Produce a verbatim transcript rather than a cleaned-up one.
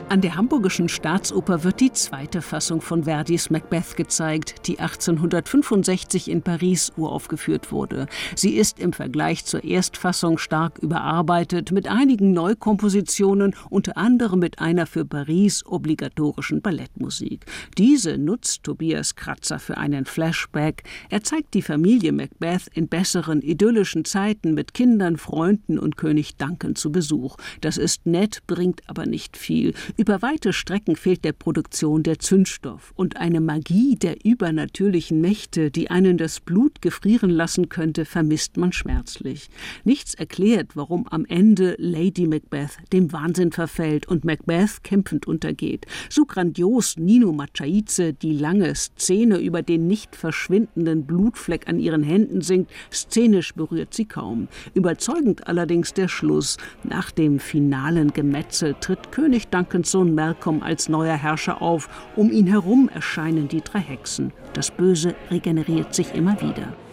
An der Hamburgischen Staatsoper wird die zweite Fassung von Verdis Macbeth gezeigt, die achtzehnhundertfünfundsechzig in Paris uraufgeführt wurde. Sie ist im Vergleich zur Erstfassung stark überarbeitet, mit einigen Neukompositionen, unter anderem mit einer für Paris obligatorischen Ballettmusik. Diese nutzt Tobias Kratzer für einen Flashback. Er zeigt die Familie Macbeth in besseren, idyllischen Zeiten mit Kindern, Freunden und König Duncan zu Besuch. Das ist nett, bringt aber nicht viel. Über weite Strecken fehlt der Produktion der Zündstoff und eine Magie der übernatürlichen Mächte, die einen das Blut gefrieren lassen könnte, vermisst man schmerzlich. Nichts erklärt, warum am Ende Lady Macbeth dem Wahnsinn verfällt und Macbeth kämpfend untergeht. So grandios Nino Machaidze die lange Szene über den nicht verschwindenden Blutfleck an ihren Händen singt, szenisch berührt sie kaum. Überzeugend allerdings der Schluss. Nach dem finalen Gemetzel tritt König Duncans Sohn Malcolm als neuer Herrscher auf. Um ihn herum erscheinen die drei Hexen. Das Böse regeneriert sich immer wieder.